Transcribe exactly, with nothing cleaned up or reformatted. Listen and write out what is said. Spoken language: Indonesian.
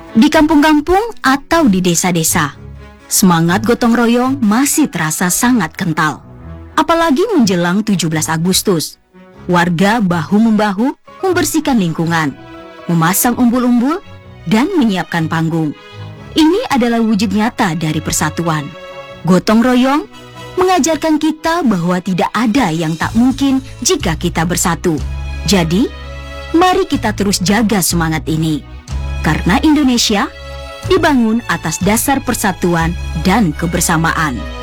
Di kampung-kampung atau di desa-desa, semangat gotong royong masih terasa sangat kental. Apalagi menjelang tujuh belas Agustus, warga bahu-membahu membersihkan lingkungan, memasang umbul-umbul, dan menyiapkan panggung. Ini adalah wujud nyata dari persatuan. Gotong royong mengajarkan kita bahwa tidak ada yang tak mungkin jika kita bersatu. Jadi, mari kita terus jaga semangat ini. Karena Indonesia dibangun atas dasar persatuan dan kebersamaan.